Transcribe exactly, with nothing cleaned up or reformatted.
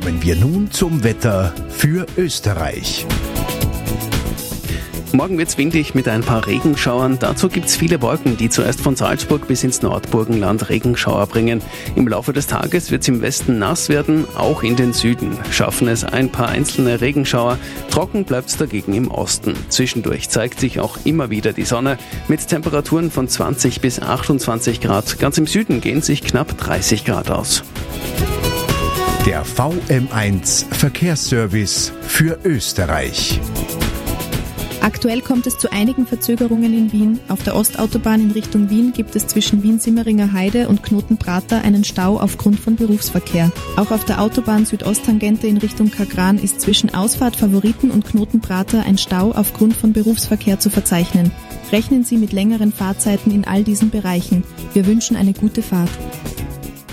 Kommen wir nun zum Wetter für Österreich. Morgen wird's windig mit ein paar Regenschauern. Dazu gibt's viele Wolken, die zuerst von Salzburg bis ins Nordburgenland Regenschauer bringen. Im Laufe des Tages wird's im Westen nass werden, auch in den Süden schaffen es ein paar einzelne Regenschauer. Trocken bleibt's dagegen im Osten. Zwischendurch zeigt sich auch immer wieder die Sonne mit Temperaturen von zwanzig bis achtundzwanzig Grad. Ganz im Süden gehen sich knapp dreißig Grad aus. Der V M eins Verkehrsservice für Österreich. Aktuell kommt es zu einigen Verzögerungen in Wien. Auf der Ostautobahn in Richtung Wien gibt es zwischen Wien-Simmeringer Heide und Knotenprater einen Stau aufgrund von Berufsverkehr. Auch auf der Autobahn Südosttangente in Richtung Kagran ist zwischen Ausfahrt Favoriten und Knotenprater ein Stau aufgrund von Berufsverkehr zu verzeichnen. Rechnen Sie mit längeren Fahrzeiten in all diesen Bereichen. Wir wünschen eine gute Fahrt.